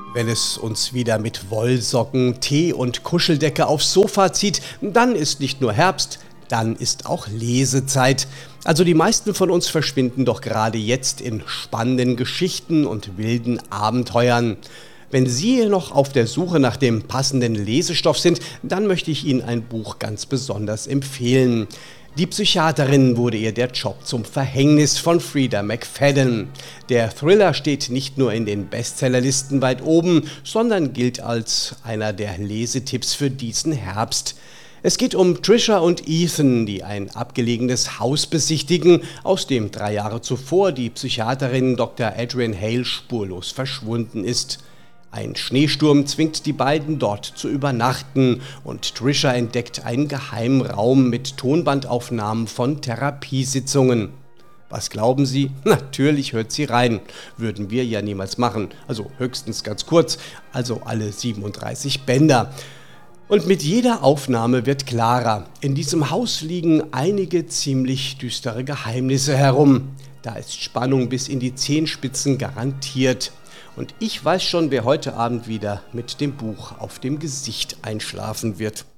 Wenn es uns wieder mit Wollsocken, Tee und Kuscheldecke aufs Sofa zieht, dann ist nicht nur Herbst, dann ist auch Lesezeit. Also die meisten von uns verschwinden doch gerade jetzt in spannenden Geschichten und wilden Abenteuern. Wenn Sie noch auf der Suche nach dem passenden Lesestoff sind, dann möchte ich Ihnen ein Buch ganz besonders empfehlen. Die Psychiaterin wurde ihr der Job zum Verhängnis von Freida McFadden. Der Thriller steht nicht nur in den Bestsellerlisten weit oben, sondern gilt als einer der Lesetipps für diesen Herbst. Es geht um Trisha und Ethan, die ein abgelegenes Haus besichtigen, aus dem 3 Jahre zuvor die Psychiaterin Dr. Adrienne Hale spurlos verschwunden ist. Ein Schneesturm zwingt die beiden dort zu übernachten und Trisha entdeckt einen geheimen Raum mit Tonbandaufnahmen von Therapiesitzungen. Was glauben Sie? Natürlich hört sie rein. Würden wir ja niemals machen. Also höchstens ganz kurz, also alle 37 Bänder. Und mit jeder Aufnahme wird klarer, in diesem Haus liegen einige ziemlich düstere Geheimnisse herum. Da ist Spannung bis in die Zehenspitzen garantiert. Und ich weiß schon, wer heute Abend wieder mit dem Buch auf dem Gesicht einschlafen wird.